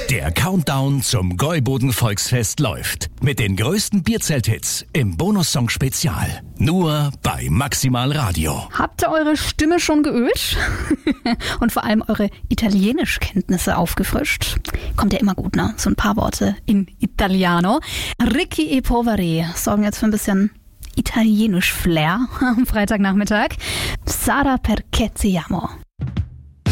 Der Countdown zum Gäuboden-Volksfest läuft. Mit den größten Bierzelt-Hits im Bonussong-Spezial. Nur bei Maximal Radio. Habt ihr eure Stimme schon geölt? Und vor allem eure Italienischkenntnisse aufgefrischt? Kommt ja immer gut, ne? So ein paar Worte in Italiano. Ricchi e Poveri sorgen jetzt für ein bisschen Italienisch-Flair am Freitagnachmittag. Sara perché ti amo.